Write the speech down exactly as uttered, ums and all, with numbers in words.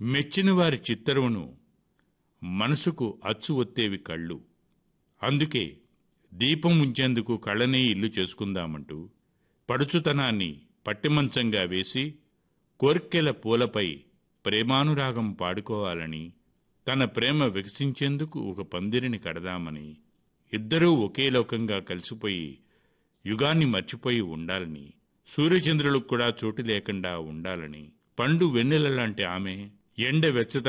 మెచ్చిన వారి చిత్తరువును మనసుకు అచ్చు ఒత్తేవి కళ్ళు. అందుకే దీపం ఉంచేందుకు కళ్ళనే ఇల్లు చేసుకుందామంటూ పడుచుతనాన్ని పట్టిమంచంగా వేసి కోర్కెల పూలపై ప్రేమానురాగం పాడుకోవాలని, తన ప్రేమ వికసించేందుకు ఒక పందిరిని కడదామని, ఇద్దరూ ఒకే లోకంగా కలిసిపోయి యుగాన్ని మర్చిపోయి ఉండాలని, సూర్యచంద్రులకు కూడా చోటు లేకుండా ఉండాలని, పండు వెన్నెల లాంటి ఆమె ఎండ వెచ్చత